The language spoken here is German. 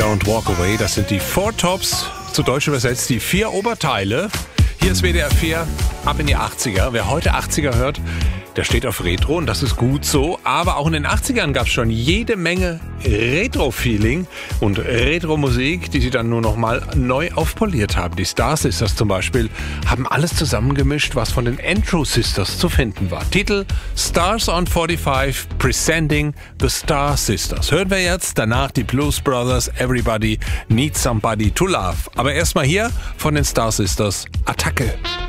Don't Walk Away. Das sind die Four Tops, zu Deutsch übersetzt die 4 Oberteile. Hier ist WDR 4, ab in die 80er. Wer heute 80er hört, der steht auf Retro und das ist gut so. Aber auch in den 80ern gab es schon jede Menge Retro-Feeling und Retro-Musik, die sie dann nur noch mal neu aufpoliert haben. Die Star Sisters zum Beispiel haben alles zusammengemischt, was von den Entro Sisters zu finden war. Titel Stars on 45 Presenting the Star Sisters. Hören wir jetzt, danach die Blues Brothers, Everybody Needs Somebody to Love. Aber erstmal hier von den Star Sisters Attacke.